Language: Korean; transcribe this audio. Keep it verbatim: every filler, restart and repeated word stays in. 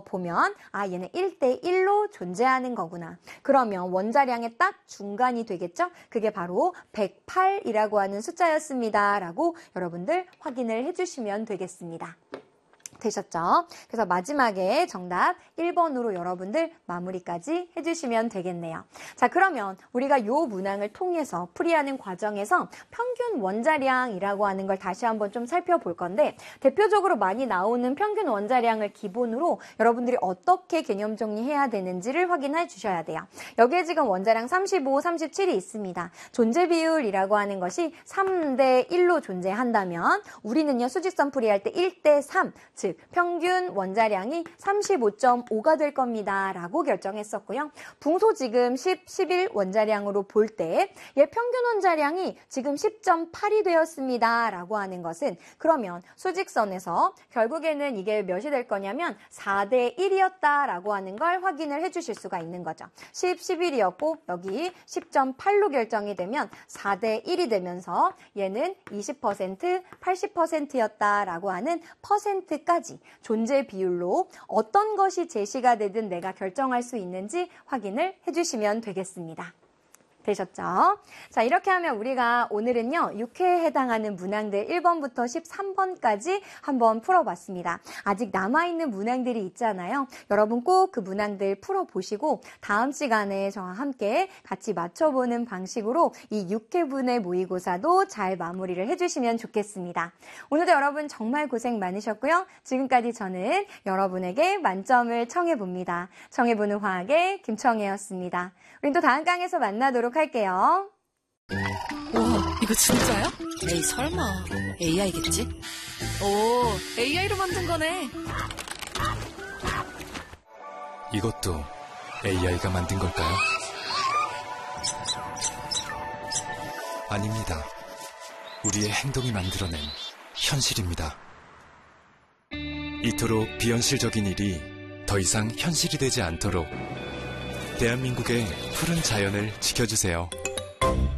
보면 아 얘는 일 대 일로 존재하는 거구나. 그러면 원자량의 딱 중간이 되겠죠? 그게 바로 백팔이라고 하는 숫자였습니다. 라고 여러분들 확인을 해주시면 되겠습니다. 되셨죠? 그래서 마지막에 정답 일 번으로 여러분들 마무리까지 해주시면 되겠네요. 자, 그러면 우리가 요 문항을 통해서 풀이하는 과정에서 평균 원자량이라고 하는 걸 다시 한번 좀 살펴볼 건데 대표적으로 많이 나오는 평균 원자량을 기본으로 여러분들이 어떻게 개념 정리해야 되는지를 확인해 주셔야 돼요. 여기에 지금 원자량 삼십오, 삼십칠이 있습니다. 존재 비율이라고 하는 것이 삼 대 일로 존재한다면 우리는요 수직선 풀이할 때 일 대 삼, 즉 평균 원자량이 삼십오 점 오가 될 겁니다. 라고 결정했었고요. 붕소 지금 십, 십일 원자량으로 볼 때 얘 평균 원자량이 지금 십 점 팔이 되었습니다. 라고 하는 것은 그러면 수직선에서 결국에는 이게 몇이 될 거냐면 사 대 일이었다라고 하는 걸 확인을 해주실 수가 있는 거죠. 십, 십일이었고 여기 십 점 팔로 결정이 되면 사 대 일이 되면서 얘는 이십 퍼센트, 팔십 퍼센트였다라고 하는 퍼센트까지 존재 비율로 어떤 것이 제시가 되든 내가 결정할 수 있는지 확인을 해주시면 되겠습니다. 되셨죠? 자, 이렇게 하면 우리가 오늘은요, 육 회에 해당하는 문항들 일 번부터 십삼 번까지 한번 풀어봤습니다. 아직 남아있는 문항들이 있잖아요. 여러분 꼭 그 문항들 풀어보시고 다음 시간에 저와 함께 같이 맞춰보는 방식으로 이 육 회분의 모의고사도 잘 마무리를 해주시면 좋겠습니다. 오늘도 여러분 정말 고생 많으셨고요. 지금까지 저는 여러분에게 만점을 청해봅니다. 청해보는 화학의 김청혜였습니다. 우린 또 다음 강에서 만나도록 할게요. 와, 이거 진짜야? 에이, 설마. 에이아이겠지? 오, 에이아이로 만든 거네. 이것도 에이아이가 만든 걸까요? 아닙니다. 우리의 행동이 만들어낸 현실입니다. 이토록 비현실적인 일이 더 이상 현실이 되지 않도록 대한민국의 푸른 자연을 지켜주세요.